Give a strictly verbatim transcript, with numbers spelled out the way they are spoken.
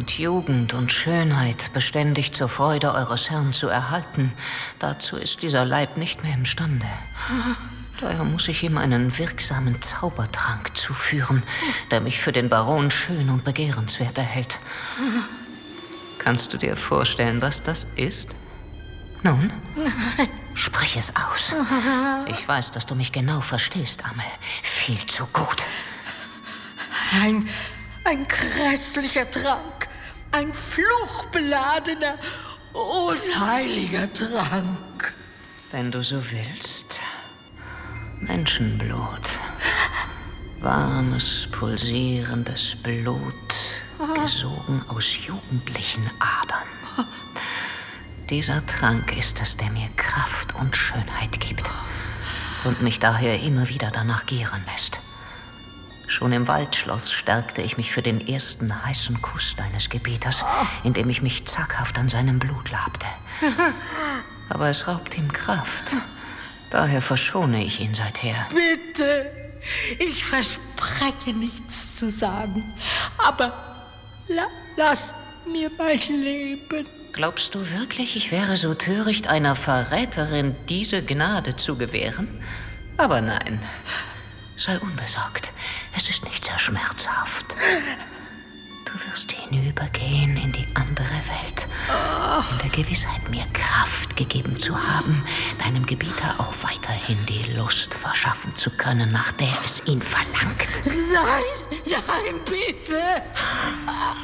Und Jugend und Schönheit beständig zur Freude eures Herrn zu erhalten, dazu ist dieser Leib nicht mehr imstande. Daher muss ich ihm einen wirksamen Zaubertrank zuführen, der mich für den Baron schön und begehrenswert erhält. Kannst du dir vorstellen, was das ist? Nun? Nein. Sprich es aus. Ich weiß, dass du mich genau verstehst, Amel. Viel zu gut. Ein, ein grässlicher Trank. Ein fluchbeladener, unheiliger Trank. Wenn du so willst. Menschenblut. Warmes, pulsierendes Blut, gesogen aus jugendlichen Adern. Dieser Trank ist es, der mir Kraft und Schönheit gibt und mich daher immer wieder danach gieren lässt. Schon im Waldschloss stärkte ich mich für den ersten heißen Kuss deines Gebieters, indem ich mich zaghaft an seinem Blut labte. Aber es raubt ihm Kraft. Daher verschone ich ihn seither. Bitte, ich verspreche nichts zu sagen, aber la lass mir mein Leben. Glaubst du wirklich, ich wäre so töricht, einer Verräterin diese Gnade zu gewähren? Aber nein. Sei unbesorgt. Es ist nicht sehr schmerzhaft. Du wirst hinübergehen in die andere Welt. In der Gewissheit, mir Kraft gegeben zu haben, deinem Gebieter auch weiterhin die Lust verschaffen zu können, nach der es ihn verlangt. Nein, nein, bitte!